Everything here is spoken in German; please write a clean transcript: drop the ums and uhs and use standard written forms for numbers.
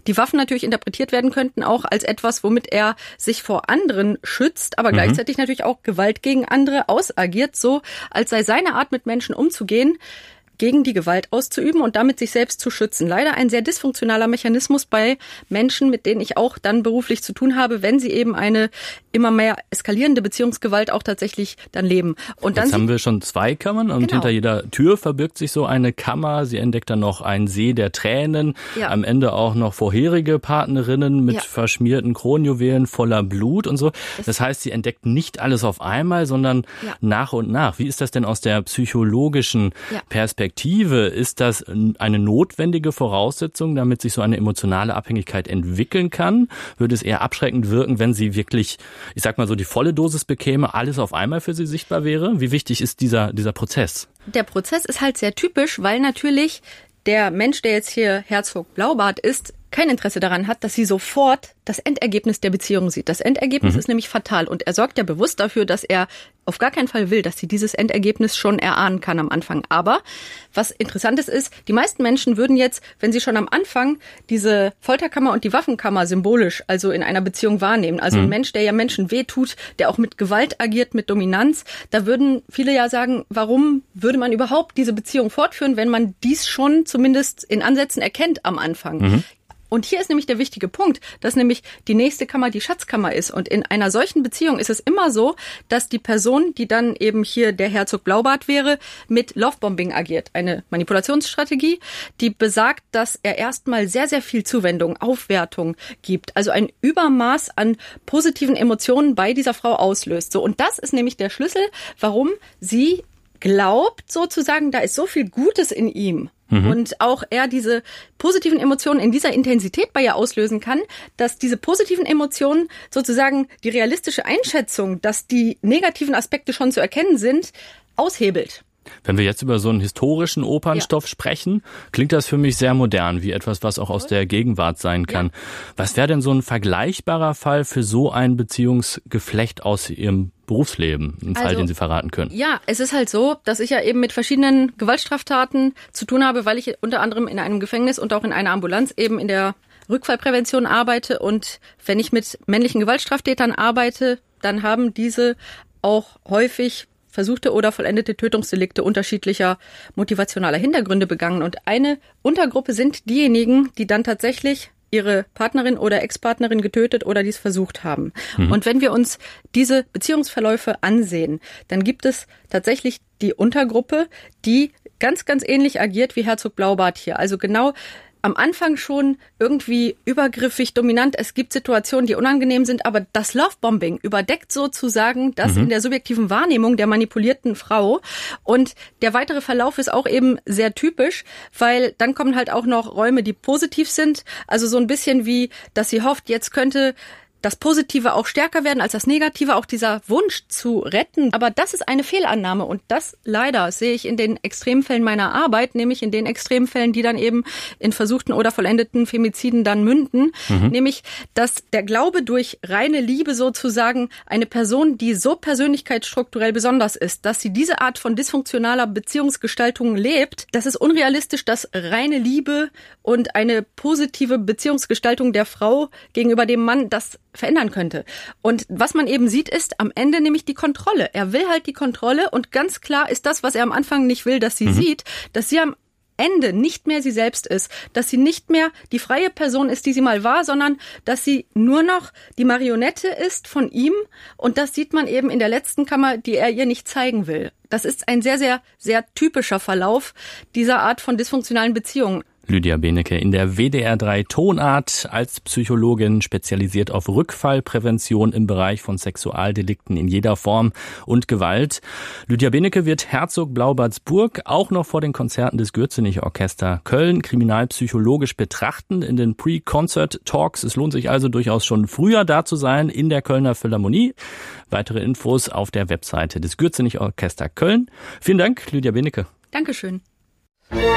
die Waffen natürlich interpretiert werden könnten, auch als etwas, womit er sich vor anderen schützt, aber gleichzeitig natürlich auch Gewalt gegen andere ausagiert, so als sei seine Art, mit Menschen umzugehen, gegen die Gewalt auszuüben und damit sich selbst zu schützen. Leider ein sehr dysfunktionaler Mechanismus bei Menschen, mit denen ich auch dann beruflich zu tun habe, wenn sie eben eine immer mehr eskalierende Beziehungsgewalt auch tatsächlich dann leben. Und dann jetzt haben wir schon 2 Kammern und hinter jeder Tür verbirgt sich so eine Kammer. Sie entdeckt dann noch einen See der Tränen, am Ende auch noch vorherige Partnerinnen mit verschmierten Kronjuwelen voller Blut und so. Das heißt, sie entdeckt nicht alles auf einmal, sondern nach und nach. Wie ist das denn aus der psychologischen Perspektive? Ist das eine notwendige Voraussetzung, damit sich so eine emotionale Abhängigkeit entwickeln kann? Würde es eher abschreckend wirken, wenn sie wirklich, ich sag mal so, die volle Dosis bekäme, alles auf einmal für sie sichtbar wäre? Wie wichtig ist dieser Prozess? Der Prozess ist halt sehr typisch, weil natürlich der Mensch, der jetzt hier Herzog Blaubart ist, kein Interesse daran hat, dass sie sofort das Endergebnis der Beziehung sieht. Das Endergebnis ist nämlich fatal und er sorgt ja bewusst dafür, dass er auf gar keinen Fall will, dass sie dieses Endergebnis schon erahnen kann am Anfang. Aber was Interessantes ist, die meisten Menschen würden jetzt, wenn sie schon am Anfang diese Folterkammer und die Waffenkammer symbolisch, also in einer Beziehung wahrnehmen, also ein Mensch, der ja Menschen wehtut, der auch mit Gewalt agiert, mit Dominanz, da würden viele ja sagen, warum würde man überhaupt diese Beziehung fortführen, wenn man dies schon zumindest in Ansätzen erkennt am Anfang. Und hier ist nämlich der wichtige Punkt, dass nämlich die nächste Kammer die Schatzkammer ist. Und in einer solchen Beziehung ist es immer so, dass die Person, die dann eben hier der Herzog Blaubart wäre, mit Lovebombing agiert. Eine Manipulationsstrategie, die besagt, dass er erstmal sehr, sehr viel Zuwendung, Aufwertung gibt. Also ein Übermaß an positiven Emotionen bei dieser Frau auslöst. So, und das ist nämlich der Schlüssel, warum sie glaubt sozusagen, da ist so viel Gutes in ihm. Und auch er diese positiven Emotionen in dieser Intensität bei ihr auslösen kann, dass diese positiven Emotionen sozusagen die realistische Einschätzung, dass die negativen Aspekte schon zu erkennen sind, aushebelt. Wenn wir jetzt über so einen historischen Opernstoff sprechen, klingt das für mich sehr modern, wie etwas, was auch aus der Gegenwart sein kann. Was wäre denn so ein vergleichbarer Fall für so ein Beziehungsgeflecht aus Ihrem Berufsleben, ein Fall, den Sie verraten können? Ja, es ist halt so, dass ich ja eben mit verschiedenen Gewaltstraftaten zu tun habe, weil ich unter anderem in einem Gefängnis und auch in einer Ambulanz eben in der Rückfallprävention arbeite. Und wenn ich mit männlichen Gewaltstraftätern arbeite, dann haben diese auch häufig versuchte oder vollendete Tötungsdelikte unterschiedlicher motivationaler Hintergründe begangen. Und eine Untergruppe sind diejenigen, die dann tatsächlich ihre Partnerin oder Ex-Partnerin getötet oder dies versucht haben. Und wenn wir uns diese Beziehungsverläufe ansehen, dann gibt es tatsächlich die Untergruppe, die ganz, ganz ähnlich agiert wie Herzog Blaubart hier. Also genau am Anfang schon irgendwie übergriffig, dominant. Es gibt Situationen, die unangenehm sind, aber das Lovebombing überdeckt sozusagen das in der subjektiven Wahrnehmung der manipulierten Frau. Und der weitere Verlauf ist auch eben sehr typisch, weil dann kommen halt auch noch Räume, die positiv sind. Also so ein bisschen wie, dass sie hofft, jetzt könnte das Positive auch stärker werden als das Negative, auch dieser Wunsch zu retten. Aber das ist eine Fehlannahme und das leider sehe ich in den Extremfällen meiner Arbeit, nämlich in den Extremfällen, die dann eben in versuchten oder vollendeten Femiziden dann münden, nämlich, dass der Glaube durch reine Liebe sozusagen eine Person, die so persönlichkeitsstrukturell besonders ist, dass sie diese Art von dysfunktionaler Beziehungsgestaltung lebt, das ist unrealistisch, dass reine Liebe und eine positive Beziehungsgestaltung der Frau gegenüber dem Mann das verändern könnte. Und was man eben sieht, ist am Ende nämlich die Kontrolle. Er will halt die Kontrolle und ganz klar ist das, was er am Anfang nicht will, dass sie sieht, dass sie am Ende nicht mehr sie selbst ist, dass sie nicht mehr die freie Person ist, die sie mal war, sondern dass sie nur noch die Marionette ist von ihm und das sieht man eben in der letzten Kammer, die er ihr nicht zeigen will. Das ist ein sehr, sehr, sehr typischer Verlauf dieser Art von dysfunktionalen Beziehungen. Lydia Benecke in der WDR 3 Tonart als Psychologin spezialisiert auf Rückfallprävention im Bereich von Sexualdelikten in jeder Form und Gewalt. Lydia Benecke wird Herzog Blaubarts Burg auch noch vor den Konzerten des Gürzenich Orchester Köln kriminalpsychologisch betrachten in den Pre-Concert Talks. Es lohnt sich also durchaus schon früher da zu sein in der Kölner Philharmonie. Weitere Infos auf der Webseite des Gürzenich Orchester Köln. Vielen Dank, Lydia Benecke. Dankeschön.